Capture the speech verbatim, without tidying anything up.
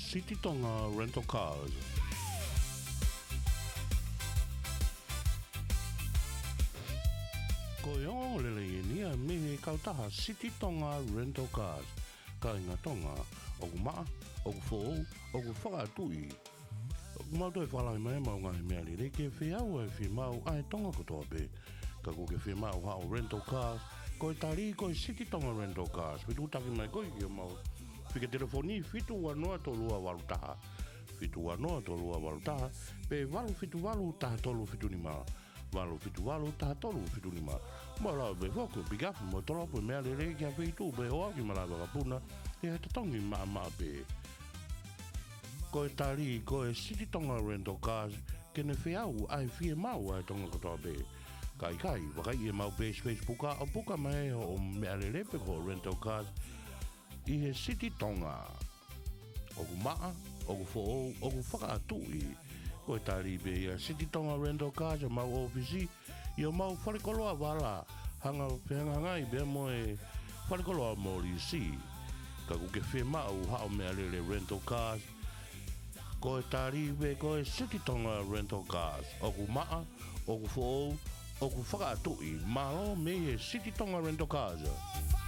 City Tonga Rental Cars. Ko yongo lele nia mihi kautaha City Tonga Rental Cars. Ka inga tonga, oku maa, oku fōu, oku whakatui. Oku mautoi whalai mai mau ngai mea li reke whiau e whi mau ai tonga kotoa pe. Ka kuke whi mau hao rental cars, ko e tari ko e City Tonga Rental Cars. Whitu taki mai koi ki o mau. Whika telefoni whitu wanoa tolua walu taha. Whitu wanoa tolua walu taha, pe walu whitu walu taha tolu whitu ni maa. Walu whitu walu taha tolu whitu ni maa. Mo lau be whoku pigafu mo tolopo mea li reke a whitu be oa ki malawa kapuna. E hata tongi maa maa pe. Ko e tari ko e City Tonga Rental Cars, kene whiau ai whie mau ai tonga kotoa pe. Kai kai, wakai e mau page Facebook a puka mai o mea le lepe ko rental cars i he City Tonga. Oku maa, oku fōo, oku whakaatui. Ko e tari pe i a City Tonga Rental Cars o mau ofisi i o mau wharekoloa wala hanga whianga ngai bea mo e wharekoloa mori si. Ka kuke whi mau hao mea le rental cars. Ko e tari pe ko e City Tonga Rental Cars. Oku maa, oku fōo, oku whakaatui, malo me e City Tonga Rental Cars.